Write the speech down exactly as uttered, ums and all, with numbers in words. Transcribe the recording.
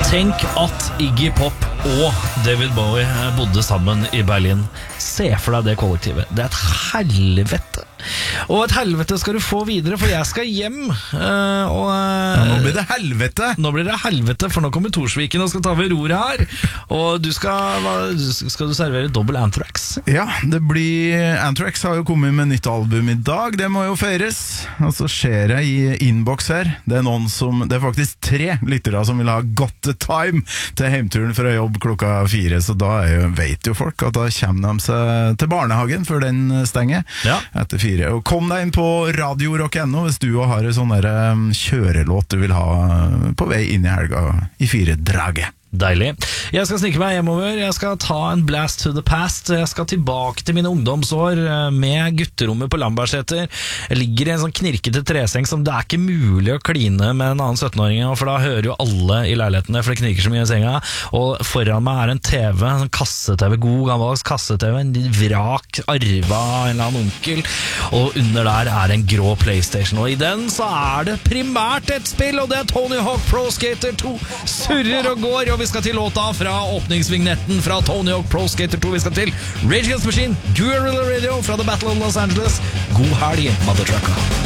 Tenk at Iggy Pop og David Bowie bodde sammen i Berlin. Se for deg det kollektivet. Det er et helvete. Og et helvete skal du få videre, for jeg skal hjem. øh, og, øh, ja, Nå blir det helvete. Nå blir det helvete, for nå kommer Torsviken og skal ta ved roret her. Og du skal, hva, skal du servere dobbel Anthrax? Ja, det blir Anthrax har jo kommet med nytt album i dag. Det må jo feires. Og så ser jeg i innboks her, det er noen som Det er faktisk tre lyttere som vil ha Got the Time til heimturen fra jobb klokka fire. Så da er jo, vet jo folk at da kommer de seg til barnehagen før den stenger, ja, etter fire. Og kom deg inn på radio rock punktum no hvis du har en sånn der um, kjørelåt du vil ha på vei inn i helga i fire-draget. Deilig. Jeg skal snike meg hjemover. Jeg skal ta en blast to the past. Jeg skal tilbake til mine ungdomsår med gutterommet på Lambertseter. Jeg ligger i en sånn knirkete treseng som det er ikke mulig å kline med en annen sytten-åring, for da hører jo alle i leilighetene, for det knirker så mye i senga. Og foran meg er en TV, en kasse-TV, god gammeldags kasse-TV, en vrak arva av en eller annen onkel, og under der er en grå PlayStation, og i den så er det primært et spill, og det er Tony Hawk Pro Skater to. Surrer og går, og vi skal til låta fra åpningsvignetten fra Tony Hawk Pro Skater to. Vi skal til Rage Against the Machine, Guerrilla Radio fra The Battle of Los Angeles. God helg, mother trucker.